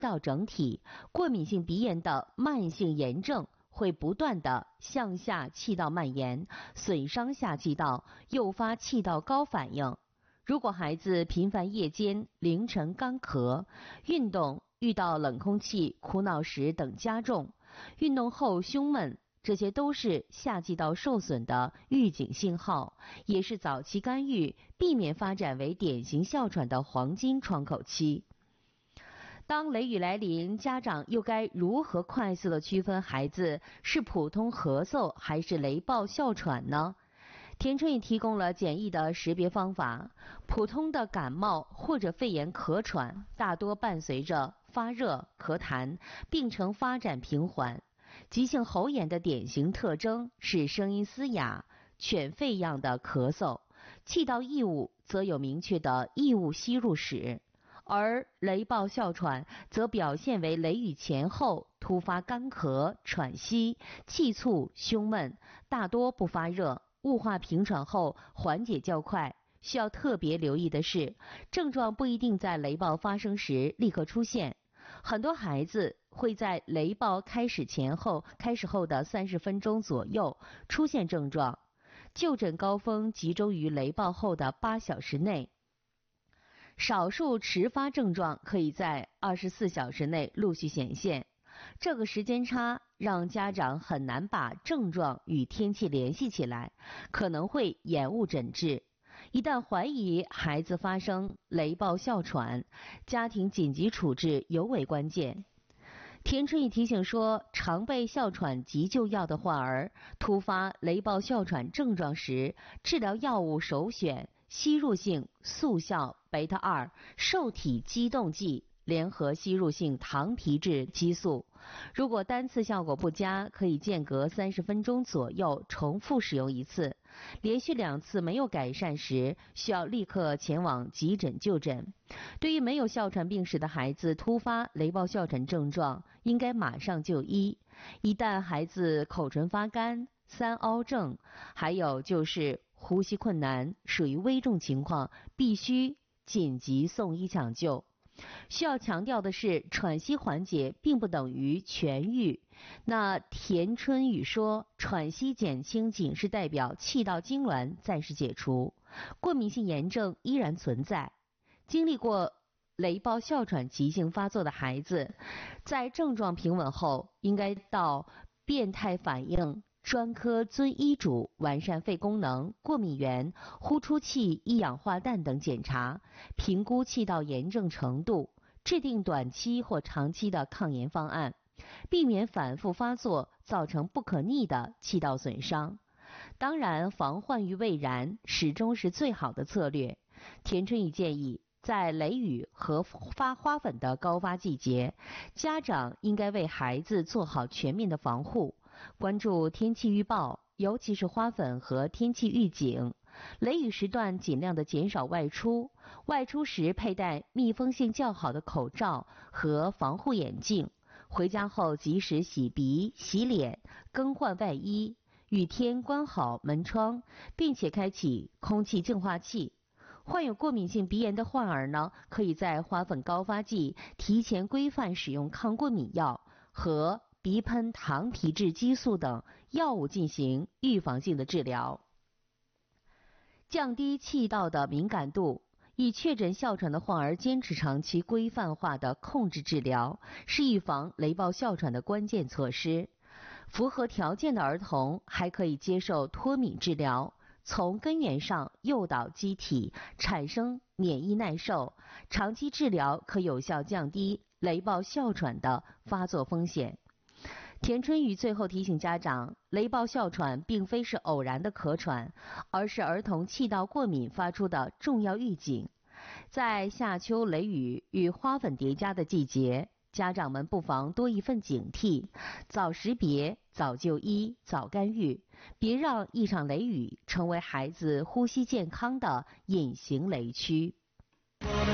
道整体，过敏性鼻炎的慢性炎症会不断的向下气道蔓延，损伤下气道，诱发气道高反应。如果孩子频繁夜间、凌晨干咳，运动遇到冷空气、哭闹时等加重，运动后胸闷，这些都是下气道受损的预警信号，也是早期干预、避免发展为典型哮喘的黄金窗口期。当雷雨来临，家长又该如何快速地区分孩子是普通咳嗽还是雷暴哮喘呢？田春雨提供了简易的识别方法。普通的感冒或者肺炎咳喘大多伴随着发热、咳痰，病程发展平缓。急性喉炎的典型特征是声音嘶哑、犬吠样的咳嗽，气道异物则有明确的异物吸入史。而雷暴哮喘则表现为雷雨前后突发干咳、喘息、气促、胸闷，大多不发热，雾化平喘后缓解较快。需要特别留意的是，症状不一定在雷暴发生时立刻出现，很多孩子会在雷暴开始后的30分钟左右出现症状，就诊高峰集中于雷暴后的8小时内。少数迟发症状可以在24小时内陆续显现，这个时间差让家长很难把症状与天气联系起来，可能会延误诊治。一旦怀疑孩子发生雷暴哮喘，家庭紧急处置尤为关键。田春雨提醒说，常备哮喘急救药的患儿突发雷暴哮喘症状时，治疗药物首选吸入性速效贝塔2受体激动剂联合吸入性糖皮质激素。如果单次效果不佳，可以间隔30分钟左右重复使用一次，连续2次没有改善时，需要立刻前往急诊就诊。对于没有哮喘病史的孩子突发雷暴哮喘症状，应该马上就医。一旦孩子口唇发干、3凹症，还有就是呼吸困难，属于危重情况，必须紧急送医抢救。需要强调的是，喘息缓解并不等于痊愈。那田春雨说，喘息减轻仅是代表气道痉挛暂时解除，过敏性炎症依然存在。经历过雷暴哮喘急性发作的孩子，在症状平稳后，应该到变态反应专科遵医嘱完善肺功能、过敏源、呼出气、一氧化氮等检查，评估气道炎症程度，制定短期或长期的抗炎方案，避免反复发作造成不可逆的气道损伤。当然，防患于未然始终是最好的策略。田春雨建议，在雷雨和发花粉的高发季节，家长应该为孩子做好全面的防护，关注天气预报，尤其是花粉和天气预警。雷雨时段尽量的减少外出，外出时佩戴密封性较好的口罩和防护眼镜，回家后及时洗鼻、洗脸，更换外衣，雨天关好门窗，并且开启空气净化器。患有过敏性鼻炎的患儿呢，可以在花粉高发季提前规范使用抗过敏药和鼻喷糖皮质激素等药物进行预防性的治疗。降低气道的敏感度，已确诊哮喘的患儿坚持长期规范化的控制治疗，是预防雷暴哮喘的关键措施。符合条件的儿童还可以接受脱敏治疗，从根源上诱导机体产生免疫耐受，长期治疗可有效降低雷暴哮喘的发作风险。田春雨最后提醒家长，雷暴哮喘并非是偶然的咳喘，而是儿童气道过敏发出的重要预警。在夏秋雷雨与花粉叠加的季节，家长们不妨多一份警惕，早识别、早就医、早干预，别让一场雷雨成为孩子呼吸健康的隐形雷区。